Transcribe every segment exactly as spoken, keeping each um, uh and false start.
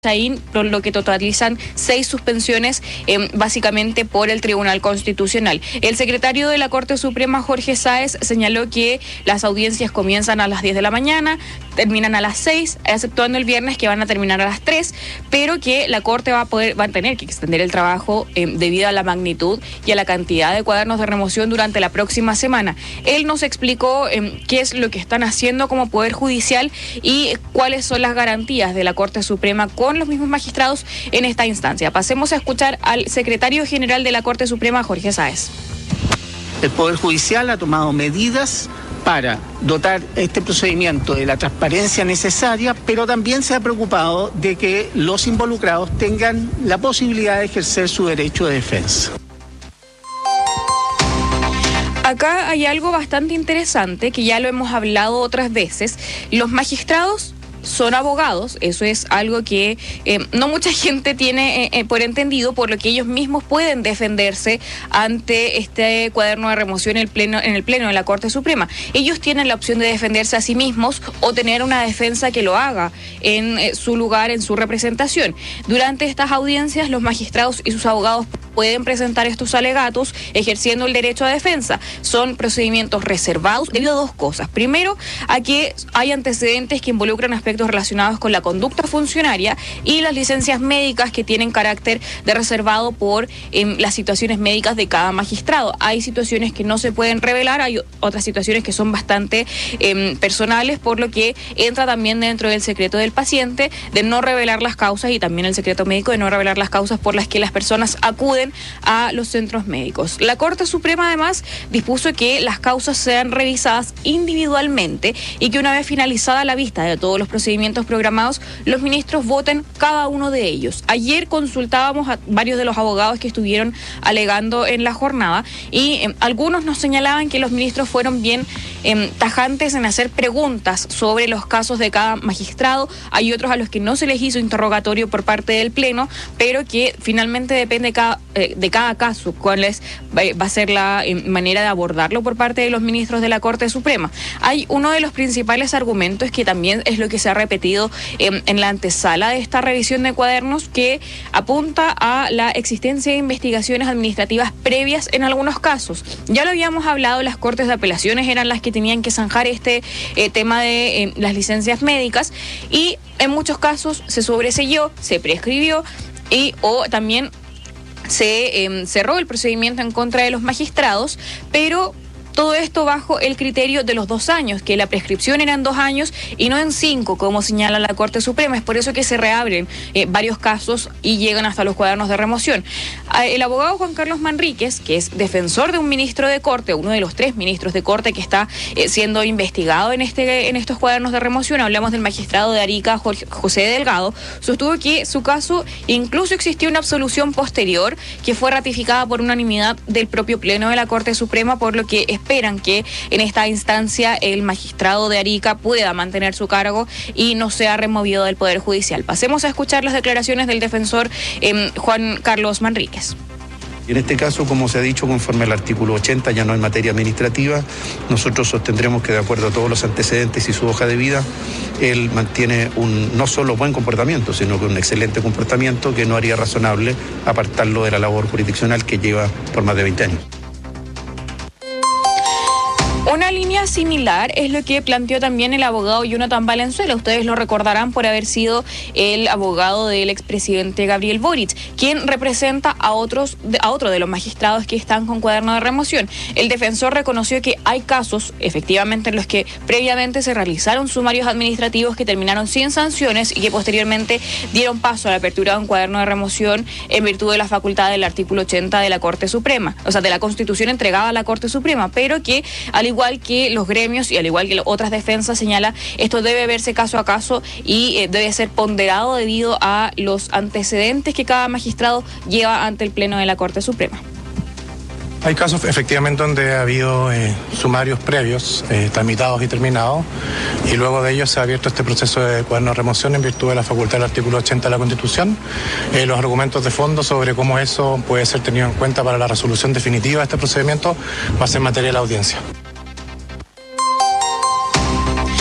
por lo que totalizan seis suspensiones eh, básicamente por el Tribunal Constitucional. El secretario de la Corte Suprema, Jorge Sáez, señaló que las audiencias comienzan a las diez de la mañana, terminan a las seis, exceptuando el viernes que van a terminar a las tres, pero que la Corte va a poder, va a tener que extender el trabajo eh, debido a la magnitud y a la cantidad de cuadernos de remoción durante la próxima semana. Él nos explicó eh, qué es lo que están haciendo como Poder Judicial y cuáles son las garantías de la Corte Suprema con los mismos magistrados en esta instancia. Pasemos a escuchar al secretario general de la Corte Suprema, Jorge Sáez. El Poder Judicial ha tomado medidas para dotar este procedimiento de la transparencia necesaria, pero también se ha preocupado de que los involucrados tengan la posibilidad de ejercer su derecho de defensa. Acá hay algo bastante interesante que ya lo hemos hablado otras veces. Los magistrados son abogados, eso es algo que eh, no mucha gente tiene eh, eh, por entendido, por lo que ellos mismos pueden defenderse ante este cuaderno de remoción en el pleno, en el pleno de la Corte Suprema. Ellos tienen la opción de defenderse a sí mismos o tener una defensa que lo haga en eh, su lugar, en su representación. Durante estas audiencias, los magistrados y sus abogados pueden presentar estos alegatos ejerciendo el derecho a defensa. Son procedimientos reservados debido a dos cosas. Primero, a que hay antecedentes que involucran aspectos relacionados con la conducta funcionaria y las licencias médicas que tienen carácter de reservado por eh, las situaciones médicas de cada magistrado. Hay situaciones que no se pueden revelar, hay otras situaciones que son bastante eh, personales, por lo que entra también dentro del secreto del paciente de no revelar las causas y también el secreto médico de no revelar las causas por las que las personas acuden a los centros médicos. La Corte Suprema además dispuso que las causas sean revisadas individualmente y que una vez finalizada la vista de todos los procedimientos programados, los ministros voten cada uno de ellos. Ayer consultábamos a varios de los abogados que estuvieron alegando en la jornada y eh, algunos nos señalaban que los ministros fueron bien eh, tajantes en hacer preguntas sobre los casos de cada magistrado. Hay otros a los que no se les hizo interrogatorio por parte del Pleno, pero que finalmente depende cada de cada caso, cuál es, va a ser la manera de abordarlo por parte de los ministros de la Corte Suprema. Hay uno de los principales argumentos que también es lo que se ha repetido eh, en la antesala de esta revisión de cuadernos, que apunta a la existencia de investigaciones administrativas previas en algunos casos. Ya lo habíamos hablado, las Cortes de Apelaciones eran las que tenían que zanjar este eh, tema de eh, las licencias médicas y en muchos casos se sobreseyó, se prescribió y o también se eh, cerró el procedimiento en contra de los magistrados, pero todo esto bajo el criterio de los dos años, que la prescripción era en dos años y no en cinco, como señala la Corte Suprema. Es por eso que se reabren eh, varios casos y llegan hasta los cuadernos de remoción. El abogado Juan Carlos Manríquez, que es defensor de un ministro de Corte, uno de los tres ministros de Corte que está eh, siendo investigado en este en estos cuadernos de remoción, hablamos del magistrado de Arica, Jorge, José Delgado, sostuvo que su caso incluso existió una absolución posterior que fue ratificada por unanimidad del propio Pleno de la Corte Suprema, por lo que esperan que en esta instancia el magistrado de Arica pueda mantener su cargo y no sea removido del Poder Judicial. Pasemos a escuchar las declaraciones del defensor eh, Juan Carlos Manríquez. En este caso, como se ha dicho, conforme al artículo ochenta, ya no en materia administrativa, nosotros sostendremos que de acuerdo a todos los antecedentes y su hoja de vida, él mantiene un no solo buen comportamiento, sino que un excelente comportamiento que no haría razonable apartarlo de la labor jurisdiccional que lleva por más de veinte años. Una línea similar es lo que planteó también el abogado Jonathan Valenzuela. Ustedes lo recordarán por haber sido el abogado del expresidente Gabriel Boric, quien representa a otros a otro de los magistrados que están con cuaderno de remoción. El defensor reconoció que hay casos, efectivamente, en los que previamente se realizaron sumarios administrativos que terminaron sin sanciones y que posteriormente dieron paso a la apertura de un cuaderno de remoción en virtud de la facultad del artículo ochenta de la Corte Suprema, o sea, de la Constitución entregada a la Corte Suprema, pero que al igual igual que los gremios y al igual que otras defensas señala, esto debe verse caso a caso y eh, debe ser ponderado debido a los antecedentes que cada magistrado lleva ante el Pleno de la Corte Suprema. Hay casos efectivamente donde ha habido eh, sumarios previos, eh, tramitados y terminados, y luego de ellos se ha abierto este proceso de cuaderno de remoción en virtud de la facultad del artículo ochenta de la Constitución. Eh, los argumentos de fondo sobre cómo eso puede ser tenido en cuenta para la resolución definitiva de este procedimiento va a ser materia de la audiencia.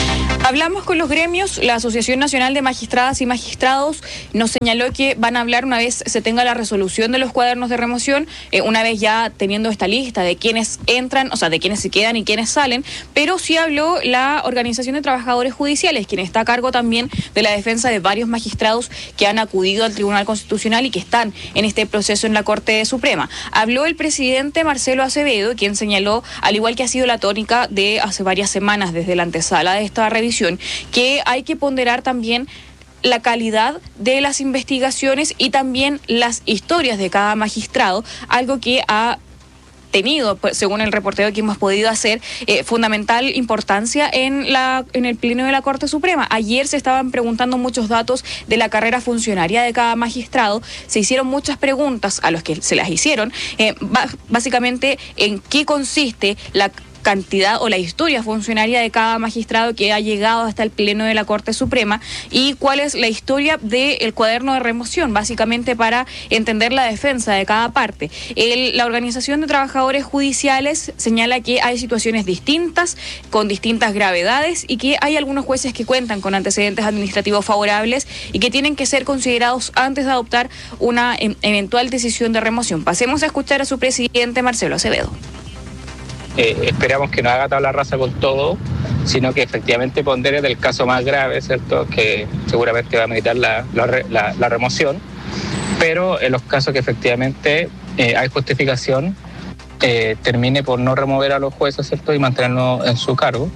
Hablamos con los gremios, la Asociación Nacional de Magistradas y Magistrados nos señaló que van a hablar una vez se tenga la resolución de los cuadernos de remoción, eh, una vez ya teniendo esta lista de quienes entran, o sea, de quienes se quedan y quienes salen, pero sí habló la Organización de Trabajadores Judiciales, quien está a cargo también de la defensa de varios magistrados que han acudido al Tribunal Constitucional y que están en este proceso en la Corte Suprema. Habló el presidente Marcelo Acevedo, quien señaló, al igual que ha sido la tónica de hace varias semanas desde la antesala de esta revisión, que hay que ponderar también la calidad de las investigaciones y también las historias de cada magistrado, algo que ha tenido, según el reporteo que hemos podido hacer, eh, fundamental importancia en la en el pleno de la Corte Suprema. Ayer se estaban preguntando muchos datos de la carrera funcionaria de cada magistrado, se hicieron muchas preguntas a los que se las hicieron, eh, básicamente en qué consiste la cantidad o la historia funcionaria de cada magistrado que ha llegado hasta el pleno de la Corte Suprema y cuál es la historia del cuaderno de remoción, básicamente para entender la defensa de cada parte. El, la Organización de Trabajadores Judiciales señala que hay situaciones distintas, con distintas gravedades y que hay algunos jueces que cuentan con antecedentes administrativos favorables y que tienen que ser considerados antes de adoptar una em, eventual decisión de remoción. Pasemos a escuchar a su presidente Marcelo Acevedo. Eh, esperamos que no haga tabla rasa con todo, sino que efectivamente pondere del caso más grave, ¿cierto?, que seguramente va a meditar la, la, la, la remoción, pero en los casos que efectivamente eh, hay justificación, eh, termine por no remover a los jueces, ¿cierto?, y mantenerlos en su cargo.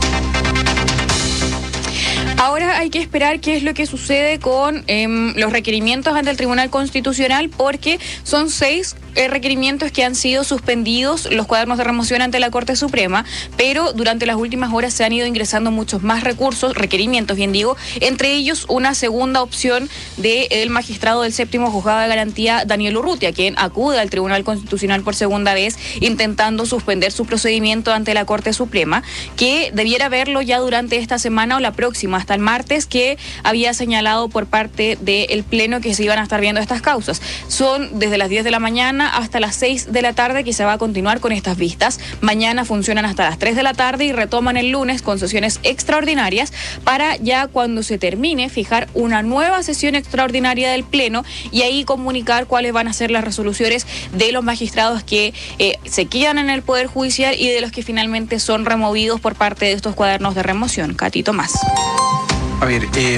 Ahora hay que esperar qué es lo que sucede con eh, los requerimientos ante el Tribunal Constitucional, porque son seis eh, requerimientos que han sido suspendidos, los cuadernos de remoción ante la Corte Suprema, pero durante las últimas horas se han ido ingresando muchos más recursos, requerimientos, bien digo, entre ellos una segunda opción del magistrado del séptimo juzgado de garantía, Daniel Urrutia, quien acude al Tribunal Constitucional por segunda vez intentando suspender su procedimiento ante la Corte Suprema, que debiera verlo ya durante esta semana o la próxima, hasta el martes, que había señalado por parte del Pleno que se iban a estar viendo estas causas. Son desde las diez de la mañana hasta las seis de la tarde que se va a continuar con estas vistas. Mañana funcionan hasta las tres de la tarde y retoman el lunes con sesiones extraordinarias para ya cuando se termine fijar una nueva sesión extraordinaria del Pleno y ahí comunicar cuáles van a ser las resoluciones de los magistrados que eh, se quedan en el Poder Judicial y de los que finalmente son removidos por parte de estos cuadernos de remoción. Catito más. A ver, eh,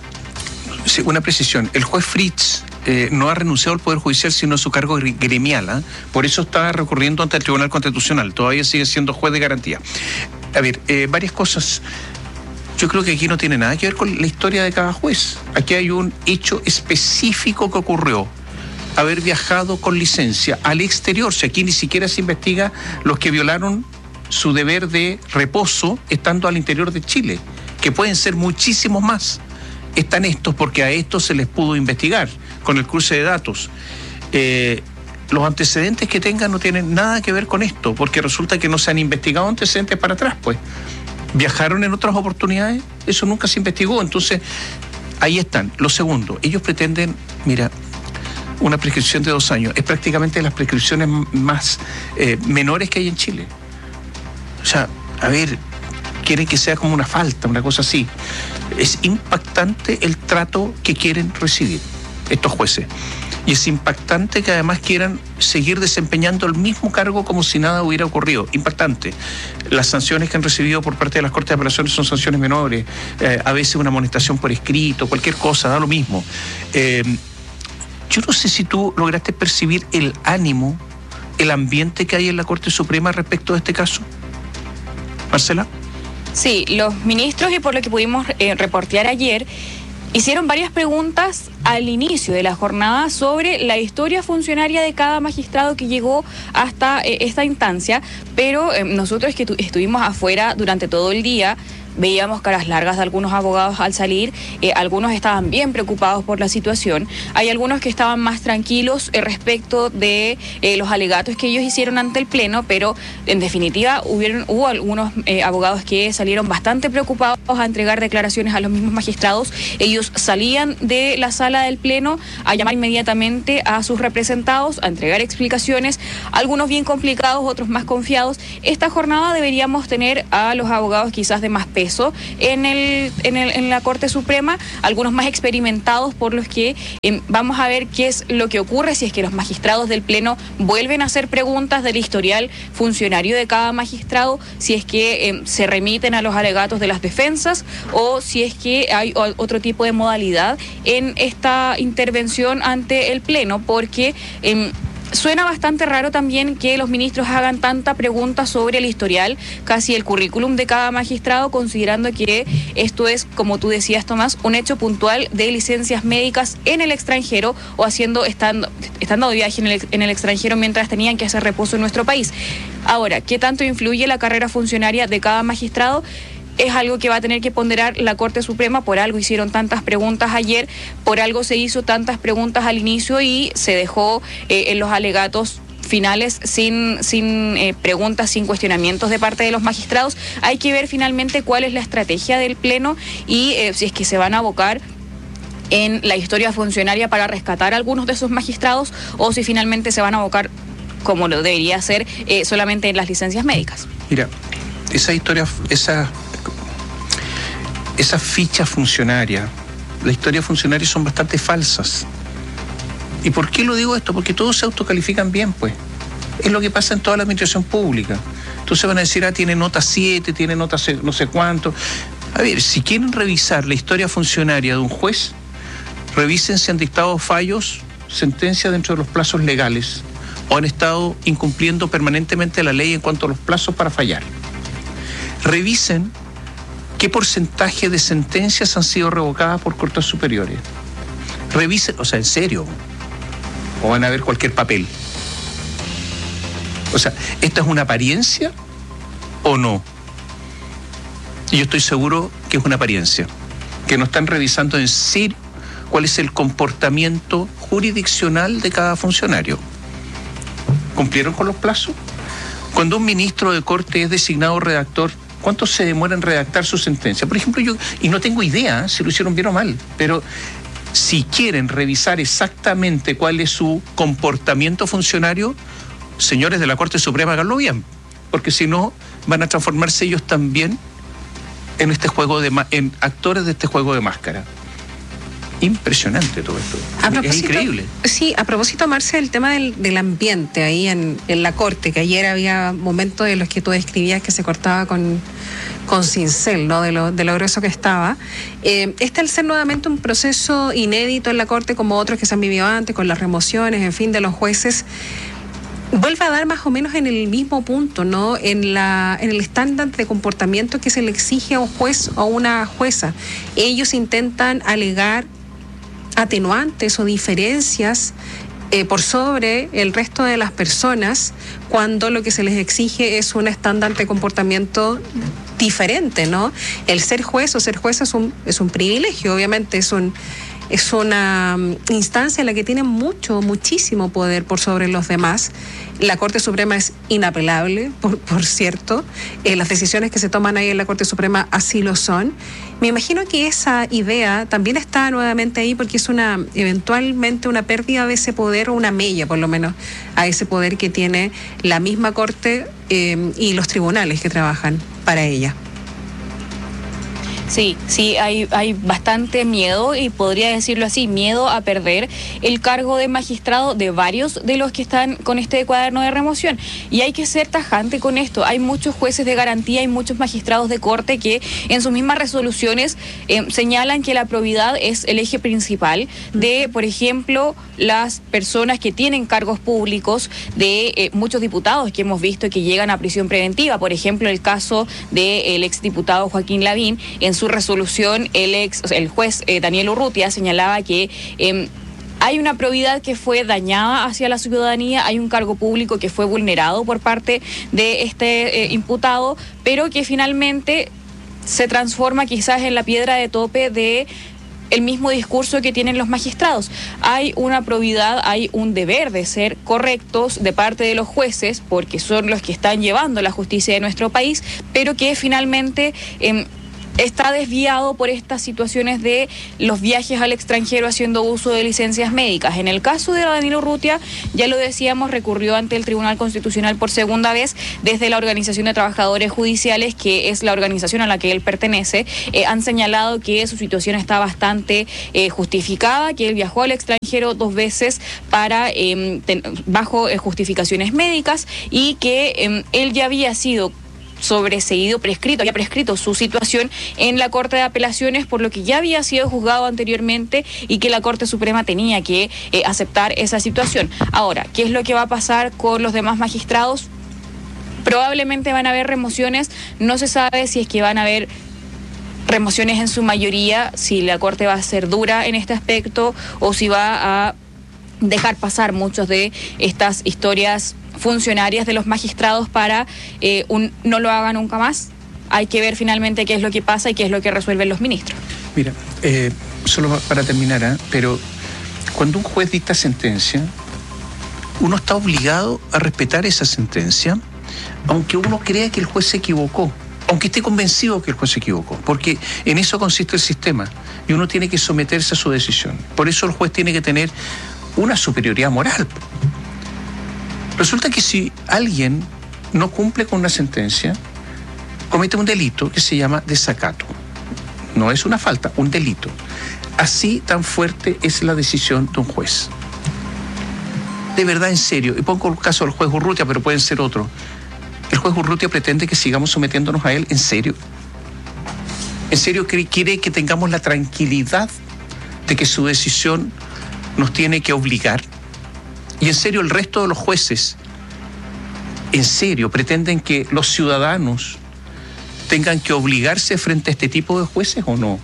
una precisión. El juez Fritz eh, no ha renunciado al Poder Judicial, sino a su cargo gremial. ¿eh? Por eso está recurriendo ante el Tribunal Constitucional. Todavía sigue siendo juez de garantía. A ver, eh, varias cosas. Yo creo que aquí no tiene nada que ver con la historia de cada juez. Aquí hay un hecho específico que ocurrió. Haber viajado con licencia al exterior. Si aquí ni siquiera se investiga los que violaron su deber de reposo estando al interior de Chile, que pueden ser muchísimos más. Están estos porque a estos se les pudo investigar con el cruce de datos. Eh, los antecedentes que tengan no tienen nada que ver con esto, porque resulta que no se han investigado antecedentes para atrás, pues. ¿Viajaron en otras oportunidades? Eso nunca se investigó, entonces ahí están. Lo segundo, ellos pretenden, mira, una prescripción de dos años, es prácticamente las prescripciones más eh, menores que hay en Chile. O sea, a ver, quieren que sea como una falta, una cosa así. Es impactante el trato que quieren recibir estos jueces. Y es impactante que además quieran seguir desempeñando el mismo cargo como si nada hubiera ocurrido. Impactante. Las sanciones que han recibido por parte de las Cortes de Apelaciones son sanciones menores, eh, a veces una amonestación por escrito, cualquier cosa, da lo mismo. Eh, yo no sé si tú lograste percibir el ánimo, el ambiente que hay en la Corte Suprema respecto a este caso. Marcela. Sí, los ministros, y por lo que pudimos eh, reportear ayer, hicieron varias preguntas al inicio de la jornada sobre la historia funcionaria de cada magistrado que llegó hasta eh, esta instancia, pero eh, nosotros que tu- estuvimos afuera durante todo el día, veíamos caras largas de algunos abogados al salir, eh, algunos estaban bien preocupados por la situación, hay algunos que estaban más tranquilos eh, respecto de eh, los alegatos que ellos hicieron ante el Pleno, pero en definitiva hubieron, hubo algunos eh, abogados que salieron bastante preocupados a entregar declaraciones a los mismos magistrados. Ellos salían de la sala del Pleno a llamar inmediatamente a sus representados, a entregar explicaciones, algunos bien complicados, otros más confiados. Esta jornada deberíamos tener a los abogados quizás de más peso peso en, el, en, el, en la Corte Suprema, algunos más experimentados, por los que eh, vamos a ver qué es lo que ocurre si es que los magistrados del Pleno vuelven a hacer preguntas del historial funcionario de cada magistrado, si es que eh, se remiten a los alegatos de las defensas o si es que hay otro tipo de modalidad en esta intervención ante el Pleno, porque eh, suena bastante raro también que los ministros hagan tanta pregunta sobre el historial, casi el currículum de cada magistrado, considerando que esto es, como tú decías, Tomás, un hecho puntual de licencias médicas en el extranjero o haciendo estando, estando de viaje en el, en el extranjero mientras tenían que hacer reposo en nuestro país. Ahora, ¿qué tanto influye la carrera funcionaria de cada magistrado? Es algo que va a tener que ponderar la Corte Suprema. Por algo hicieron tantas preguntas ayer, por algo se hizo tantas preguntas al inicio y se dejó eh, en los alegatos finales sin, sin eh, preguntas, sin cuestionamientos de parte de los magistrados. Hay que ver finalmente cuál es la estrategia del Pleno y eh, si es que se van a abocar en la historia funcionaria para rescatar a algunos de esos magistrados o si finalmente se van a abocar, como lo debería ser, eh, solamente en las licencias médicas. Mira, esa historia, esa... Esas fichas funcionarias, las historias funcionarias son bastante falsas. ¿Y por qué lo digo esto? Porque todos se autocalifican bien, pues. Es lo que pasa en toda la administración pública. Entonces van a decir, ah, tiene nota siete, tiene nota no sé cuánto. A ver, si quieren revisar la historia funcionaria de un juez, revisen si han dictado fallos, sentencias dentro de los plazos legales o han estado incumpliendo permanentemente la ley en cuanto a los plazos para fallar. Revisen qué porcentaje de sentencias han sido revocadas por cortes superiores. Revisen, o sea, en serio, o van a ver cualquier papel. O sea, ¿esta es una apariencia o no? Y yo estoy seguro que es una apariencia, que no están revisando en serio cuál es el comportamiento jurisdiccional de cada funcionario. ¿Cumplieron con los plazos? Cuando un ministro de corte es designado redactor, ¿cuánto se demora en redactar su sentencia? Por ejemplo, yo, y no tengo idea ¿eh? si lo hicieron bien o mal, pero si quieren revisar exactamente cuál es su comportamiento funcionario, señores de la Corte Suprema, háganlo bien, porque si no, van a transformarse ellos también en este juego de en actores de este juego de máscara. Impresionante todo esto. Es increíble. Sí, a propósito, Marce, el tema del, del ambiente ahí en, en la Corte, que ayer había momentos en los que tú describías que se cortaba con, con cincel, ¿no? De lo, de lo grueso que estaba. Eh, este al ser nuevamente un proceso inédito en la Corte, como otros que se han vivido antes, con las remociones, en fin, de los jueces, vuelve a dar más o menos en el mismo punto, ¿no? En la en el estándar de comportamiento que se le exige a un juez o una jueza. Ellos intentan alegar atenuantes o diferencias eh, por sobre el resto de las personas cuando lo que se les exige es un estándar de comportamiento diferente, ¿no? El ser juez o ser jueza es un, es un privilegio, obviamente, es un es una instancia en la que tienen mucho, muchísimo poder por sobre los demás. La Corte Suprema es inapelable, por, por cierto. Eh, las decisiones que se toman ahí en la Corte Suprema así lo son. Me imagino que esa idea también está nuevamente ahí porque es una eventualmente una pérdida de ese poder, o una mella por lo menos, a ese poder que tiene la misma Corte eh, y los tribunales que trabajan para ella. Sí, sí, hay, hay bastante miedo, y podría decirlo así, miedo a perder el cargo de magistrado de varios de los que están con este cuaderno de remoción. Y hay que ser tajante con esto. Hay muchos jueces de garantía y muchos magistrados de corte que en sus mismas resoluciones eh, señalan que la probidad es el eje principal de, por ejemplo, las personas que tienen cargos públicos, de eh, muchos diputados que hemos visto que llegan a prisión preventiva. Por ejemplo, el caso del exdiputado Joaquín Lavín. En su resolución, el ex, o sea, el juez eh, Daniel Urrutia señalaba que eh, hay una probidad que fue dañada hacia la ciudadanía, hay un cargo público que fue vulnerado por parte de este eh, imputado, pero que finalmente se transforma quizás en la piedra de tope de el mismo discurso que tienen los magistrados. Hay una probidad, hay un deber de ser correctos de parte de los jueces, porque son los que están llevando la justicia de nuestro país, pero que finalmente eh, está desviado por estas situaciones de los viajes al extranjero haciendo uso de licencias médicas. En el caso de Danilo Urrutia, ya lo decíamos, recurrió ante el Tribunal Constitucional por segunda vez desde la Organización de Trabajadores Judiciales, que es la organización a la que él pertenece. Eh, han señalado que su situación está bastante eh, justificada, que él viajó al extranjero dos veces para eh, ten, bajo eh, justificaciones médicas y que eh, él ya había sido sobreseído, prescrito, había prescrito su situación en la Corte de Apelaciones, por lo que ya había sido juzgado anteriormente y que la Corte Suprema tenía que eh, aceptar esa situación. Ahora, ¿qué es lo que va a pasar con los demás magistrados? Probablemente van a haber remociones, no se sabe si es que van a haber remociones en su mayoría, si la Corte va a ser dura en este aspecto o si va a dejar pasar muchas de estas historias funcionarias de los magistrados para eh, un no lo haga nunca más. Hay que ver finalmente qué es lo que pasa y qué es lo que resuelven los ministros. Mira, eh, solo para terminar, ¿eh? pero cuando un juez dicta sentencia, uno está obligado a respetar esa sentencia, aunque uno crea que el juez se equivocó, aunque esté convencido que el juez se equivocó, porque en eso consiste el sistema y uno tiene que someterse a su decisión. Por eso el juez tiene que tener una superioridad moral. Resulta que si alguien no cumple con una sentencia, comete un delito que se llama desacato. No es una falta, un delito. Así tan fuerte es la decisión de un juez. De verdad, en serio, y pongo el caso del juez Urrutia, pero pueden ser otros. ¿El juez Urrutia pretende que sigamos sometiéndonos a él? ¿En serio? ¿En serio quiere que tengamos la tranquilidad de que su decisión nos tiene que obligar? Y en serio, el resto de los jueces, en serio, pretenden que los ciudadanos tengan que obligarse frente a este tipo de jueces o no.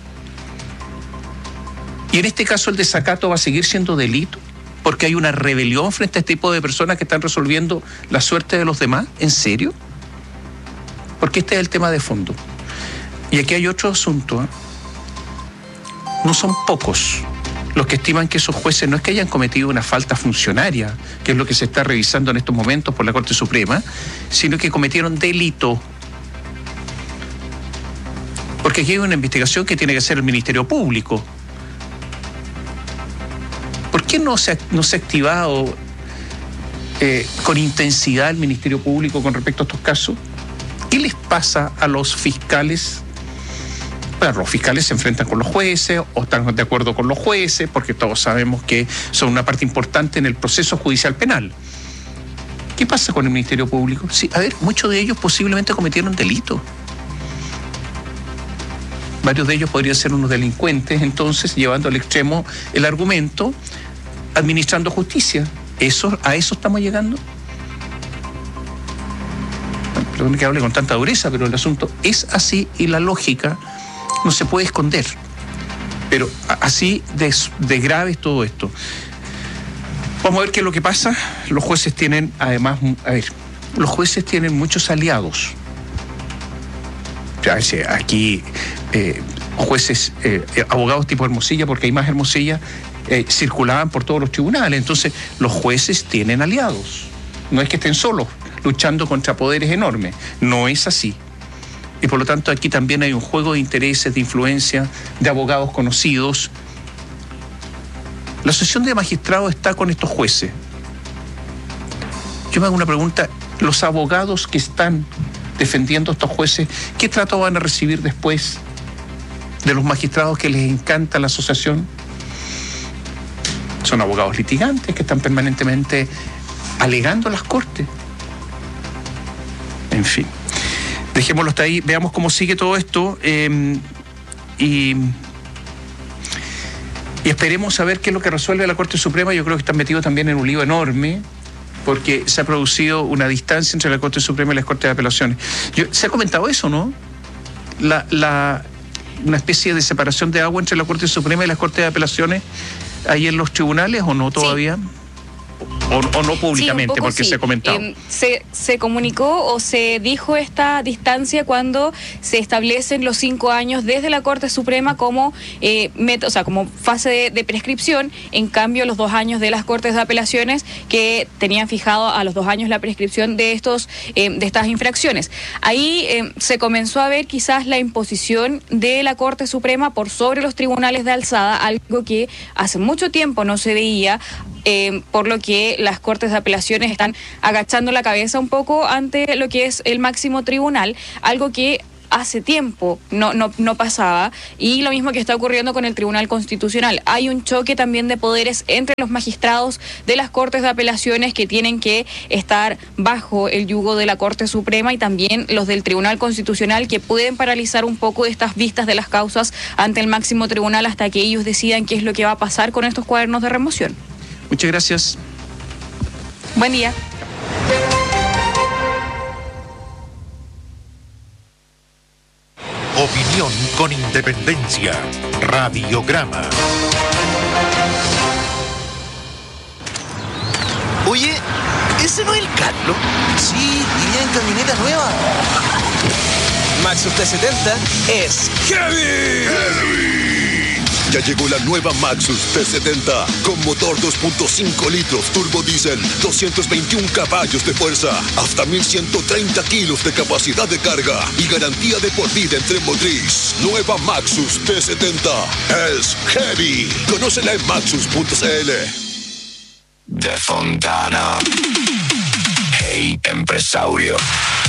Y en este caso el desacato va a seguir siendo delito, porque hay una rebelión frente a este tipo de personas que están resolviendo la suerte de los demás. ¿En serio? Porque este es el tema de fondo. Y aquí hay otro asunto, ¿eh? No son pocos los que estiman que esos jueces no es que hayan cometido una falta funcionaria, que es lo que se está revisando en estos momentos por la Corte Suprema, sino que cometieron delito. Porque aquí hay una investigación que tiene que hacer el Ministerio Público. ¿Por qué no se ha, no se ha activado eh, con intensidad el Ministerio Público con respecto a estos casos? ¿Qué les pasa a los fiscales? Bueno, los fiscales se enfrentan con los jueces o están de acuerdo con los jueces, porque todos sabemos que son una parte importante en el proceso judicial penal. ¿Qué pasa con el Ministerio Público? Sí, a ver, muchos de ellos posiblemente cometieron delitos. Varios de ellos podrían ser unos delincuentes, entonces, llevando al extremo el argumento, administrando justicia. ¿Eso, ¿A eso estamos llegando? Bueno, perdón que hable con tanta dureza, pero el asunto es así y la lógica no se puede esconder. Pero así de, de grave es todo esto. Vamos a ver qué es lo que pasa. Los jueces tienen, además, a ver, los jueces tienen muchos aliados. Aquí eh, jueces, eh, abogados tipo Hermosilla, porque hay más Hermosilla, eh, circulaban por todos los tribunales. Entonces, los jueces tienen aliados. No es que estén solos, luchando contra poderes enormes. No es así. Y por lo tanto, aquí también hay un juego de intereses, de influencia, de abogados conocidos. La asociación de magistrados está con estos jueces. Yo me hago una pregunta. Los abogados que están defendiendo a estos jueces, ¿qué trato van a recibir después de los magistrados que les encanta la asociación? Son abogados litigantes que están permanentemente alegando a las cortes. En fin, dejémoslo hasta ahí, veamos cómo sigue todo esto eh, y, y esperemos saber qué es lo que resuelve la Corte Suprema. Yo creo que están metidos también en un lío enorme, porque se ha producido una distancia entre la Corte Suprema y las Cortes de Apelaciones. Yo, ¿se ha comentado eso, no? La, la, una especie de separación de agua entre la Corte Suprema y las Cortes de Apelaciones ahí en los tribunales, ¿o no todavía? Sí. o, o no públicamente, sí, porque sí. se ha comentado. Eh, se, se comunicó o se dijo esta distancia cuando se establecen los cinco años desde la Corte Suprema como, eh, meta, o sea, como fase de, de prescripción. En cambio, los dos años de las Cortes de Apelaciones que tenían fijado a los dos años la prescripción de estos eh, de estas infracciones. Ahí eh, se comenzó a ver quizás la imposición de la Corte Suprema por sobre los tribunales de alzada, algo que hace mucho tiempo no se veía. Eh, por lo que las Cortes de Apelaciones están agachando la cabeza un poco ante lo que es el máximo tribunal, algo que hace tiempo no, no, no pasaba, y lo mismo que está ocurriendo con el Tribunal Constitucional. Hay un choque también de poderes entre los magistrados de las Cortes de Apelaciones, que tienen que estar bajo el yugo de la Corte Suprema, y también los del Tribunal Constitucional, que pueden paralizar un poco estas vistas de las causas ante el máximo tribunal hasta que ellos decidan qué es lo que va a pasar con estos cuadernos de remoción. Muchas gracias. Buen día. Opinión con independencia. Radiograma. Oye, ¿ese no es el Carlos? Sí, iría en camioneta nueva. Maxus T setenta es heavy. Heavy. Ya llegó la nueva Maxus T setenta con motor dos punto cinco litros turbo diésel, doscientos veintiún caballos de fuerza, hasta mil ciento treinta kilos de capacidad de carga y garantía de por vida en tren motriz. Nueva Maxus T setenta es heavy. Conócela en maxus punto c l. De Fontana. Hey, empresario.